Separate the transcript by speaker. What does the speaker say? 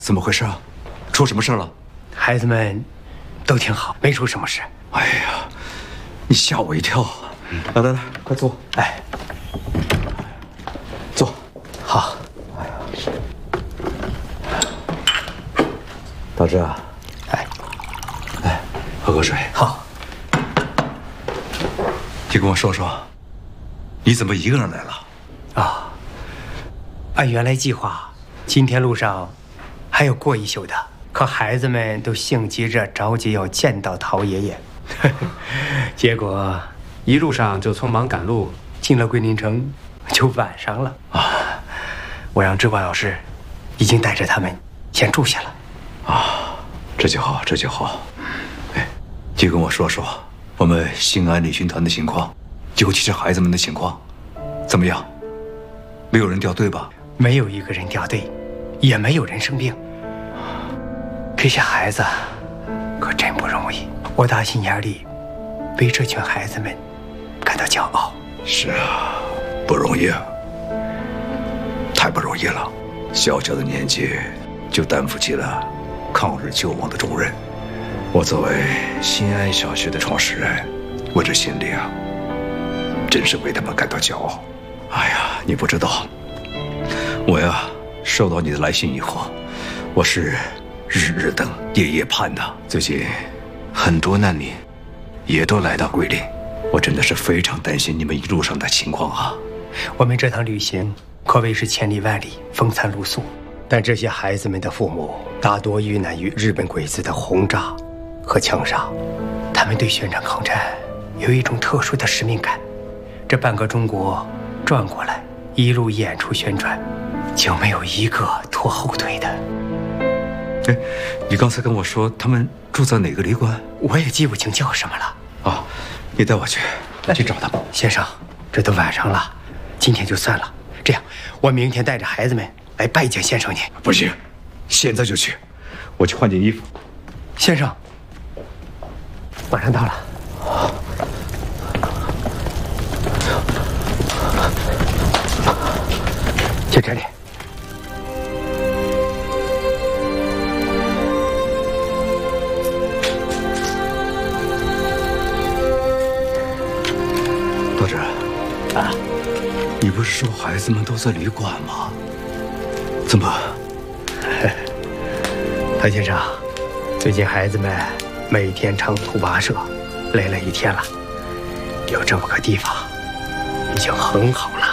Speaker 1: 怎么回事啊？出什么事了？
Speaker 2: 孩子们都挺好，没出什么事。
Speaker 1: 哎呀，你吓我一跳！来，快坐。
Speaker 2: 哎，
Speaker 1: 坐。
Speaker 2: 好。
Speaker 1: 哎呀，大志啊，喝口水。
Speaker 2: 好。
Speaker 1: 你跟我说说，你怎么一个人来了？
Speaker 2: 啊，按原来计划，今天路上还有过一宿的，可孩子们都性急着着急要见到陶爷爷，结果
Speaker 3: 一路上就匆忙赶路，
Speaker 2: 进了桂林城就晚上了。啊，我让支管老师已经带着他们先住下了。
Speaker 1: 啊，这就好，这就好。哎，就跟我说说我们兴安旅行团的情况，尤其是孩子们的情况，怎么样？没有人掉队吧？
Speaker 2: 没有一个人掉队，也没有人生病。这些孩子可真不容易，我打心眼里为这群孩子们感到骄傲。
Speaker 1: 是啊，不容易啊，太不容易了。小小的年纪就担负起了抗日救亡的重任。我作为新安小学的创始人，我这心里啊，真是为他们感到骄傲。哎呀，你不知道，我呀收到你的来信以后，我是日日等，夜夜盼的。最近很多难民也都来到桂林，我真的是非常担心你们一路上的情况啊。
Speaker 2: 我们这趟旅行可谓是千里万里，风餐露宿，但这些孩子们的父母大多遇难于日本鬼子的轰炸和枪杀，他们对宣传抗战有一种特殊的使命感。这半个中国转过来，一路演出宣传，就没有一个拖后腿的。
Speaker 1: 哎，你刚才跟我说他们住在哪个旅馆？
Speaker 2: 我也记不清叫什么了。
Speaker 1: 啊，你带我去找他们。
Speaker 2: 先生，这都晚上了，今天就算了。这样，我明天带着孩子们来拜见先生您。
Speaker 1: 不行，现在就去。我去换件衣服。
Speaker 2: 先生，马上到了。就这里。
Speaker 1: 道志
Speaker 2: 啊，
Speaker 1: 你不是说孩子们都在旅馆吗？怎么？
Speaker 2: 陶先生，最近孩子们每天长途跋涉，累了一天了，有这么个地方已经很好了。